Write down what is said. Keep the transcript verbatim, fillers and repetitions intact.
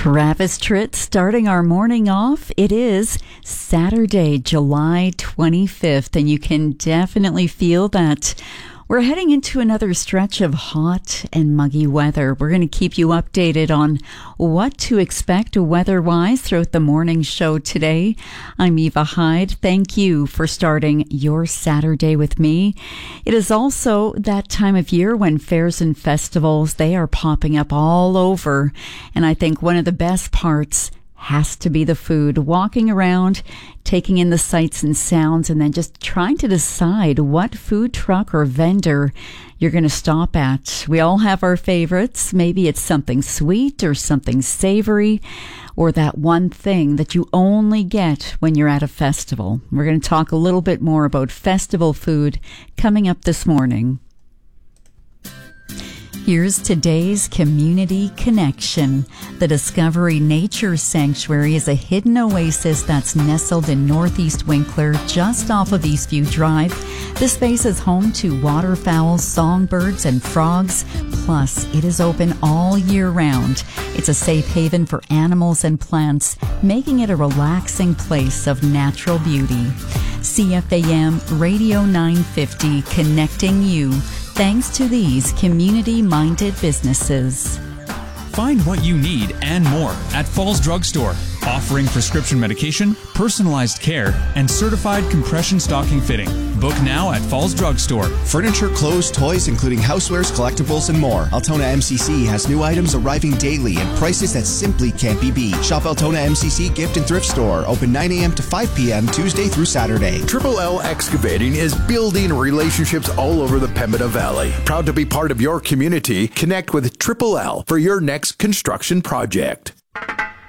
Travis Tritt starting our morning off. It is Saturday, July twenty-fifth, and you can definitely feel that we're heading into another stretch of hot and muggy weather. We're going to keep you updated on what to expect weather-wise throughout the morning show today. I'm Eva Hyde. Thank you for starting your Saturday with me. It is also that time of year when fairs and festivals, they are popping up all over. And I think one of the best parts has to be the food. Walking around, taking in the sights and sounds, and then just trying to decide what food truck or vendor you're going to stop at. We all have our favorites. Maybe it's something sweet or something savory, or that one thing that you only get when you're at a festival. We're going to talk a little bit more about festival food coming up this morning. Here's today's Community Connection. The Discovery Nature Sanctuary is a hidden oasis that's nestled in northeast Winkler, just off of Eastview Drive. This space is home to waterfowl, songbirds, and frogs. Plus, it is open all year round. It's a safe haven for animals and plants, making it a relaxing place of natural beauty. C F A M Radio nine fifty, connecting you. Thanks to these community-minded businesses. Find what you need and more at Falls Drug Store, offering prescription medication, personalized care, and certified compression stocking fitting. Book now at Falls Drug Store. Furniture, clothes, toys, including housewares, collectibles, and more. Altona M C C has new items arriving daily and prices that simply can't be beat. Shop Altona M C C Gift and Thrift Store, open nine a.m. to five p.m. Tuesday through Saturday. Triple L Excavating is building relationships all over the Pembina Valley. Proud to be part of your community. Connect with Triple L for your next construction project.